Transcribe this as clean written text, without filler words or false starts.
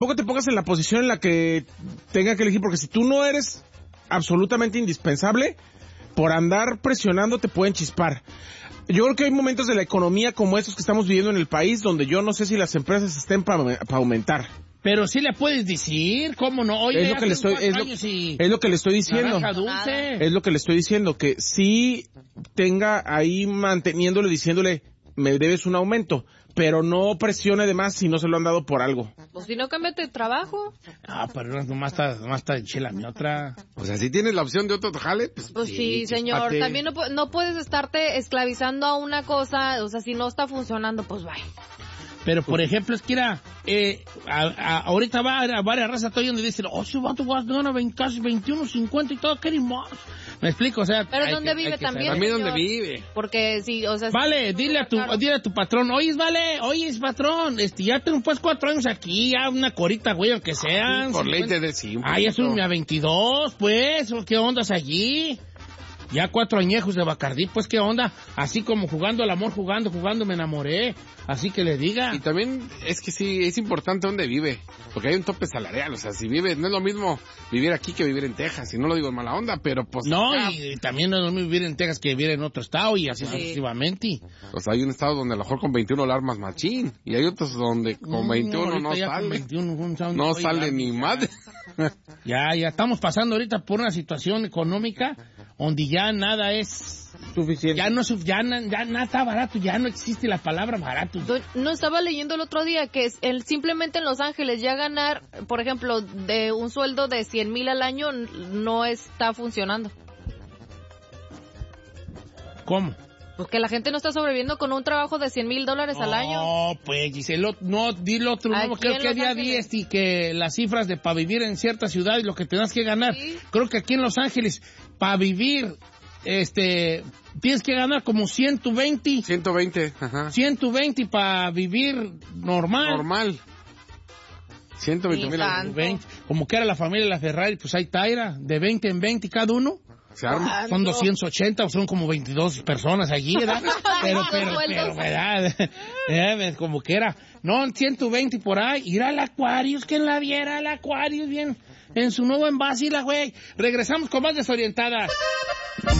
tampoco te pongas en la posición en la que tenga que elegir, porque si tú no eres absolutamente indispensable, por andar presionando te pueden chispar. Yo creo que hay momentos de la economía como estos que estamos viviendo en el país donde yo no sé si las empresas estén para aumentar. Pero sí le puedes decir, ¿cómo no? Oye, es lo que le estoy diciendo. Dulce. Es lo que le estoy diciendo, que sí tenga ahí manteniéndole, diciéndole, me debes un aumento, pero no presione de más si no se lo han dado por algo. Pues si no, cámbiate de trabajo. Ah, pero nomás está en chela mi otra. O sea, si tienes la opción de otro jale, pues sí, señor. chispate. También no puedes estarte esclavizando a una cosa, o sea, si no está funcionando, pues bye. Pero, por ejemplo, es que ahorita va a varias razas todavía donde dicen, si vato gana casi 21.50 y todo, ¿qué más? Me explico, o sea... Pero ¿dónde vive también, también señor? ¿dónde vive? Porque sí, o sea... Vale, dile a tu patrón, oye, patrón, ya tengo pues 4 años aquí, ya una corita, güey, aunque sean... Por ley te decimos. Ya súbeme a 22, pues, ¿qué ondas allí? Ya 4 añejos de Bacardí, pues, ¿qué onda? Así como jugando al amor, jugando, me enamoré. Así que le diga. Y también es que sí, es importante dónde vive. Porque hay un tope salarial. O sea, si vive, no es lo mismo vivir aquí que vivir en Texas. Y no lo digo en mala onda, pero pues... No, y también no es lo mismo vivir en Texas que vivir en otro estado y así sucesivamente. O sea, hay un estado donde a lo mejor con 21 la armas machín. Y hay otros donde con 21 no sale. 21, no sale ni madre. Ya estamos pasando ahorita por una situación económica donde ya nada es suficiente. Ya nada está barato, ya no existe la palabra barato. No, estaba leyendo el otro día que simplemente en Los Ángeles ya ganar, por ejemplo, de un sueldo de 100,000 al año no está funcionando. ¿Cómo? Porque la gente no está sobreviviendo con un trabajo de $100,000 al año. No, pues, Giselle, dilo otro nuevo. Creo que día 10 y que las cifras de para vivir en cierta ciudad y lo que tengas que ganar. ¿Sí? Creo que aquí en Los Ángeles, para vivir, tienes que ganar como 120. 120, ajá. 120 para vivir normal. 120,000. Como que era la familia de la Ferrari, pues ahí Taira, de 20 en 20 cada uno. Se arma. Son 280 o son como 22 personas allí, ¿verdad? pero, ¿verdad? Como que era. No, 120 por ahí. Ir al Aquarius, que la viera al Aquarius bien en su nuevo envase, la güey. Regresamos con más Desorientadas.